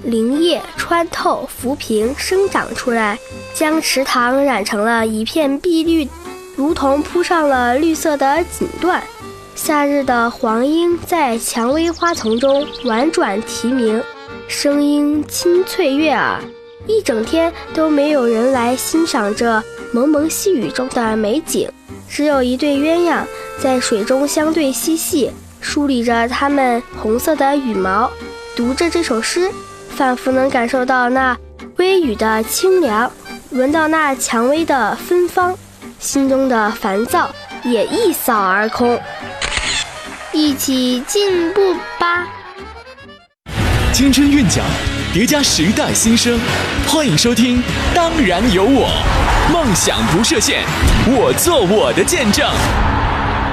林叶穿透浮萍生长出来，将池塘染成了一片碧绿，如同铺上了绿色的锦缎。夏日的黄莺在蔷薇花丛中婉转啼鸣，声音清脆悦耳，一整天都没有人来欣赏这蒙蒙细雨中的美景，只有一对鸳鸯在水中相对嬉戏，梳理着它们红色的羽毛，读着这首诗，仿佛能感受到那微雨的清凉，闻到那蔷薇的芬芳，心中的烦躁也一扫而空。一起进步吧！ 青春韵脚，叠加时代新生，欢迎收听《当然有我》，梦想不设限，我做我的见证。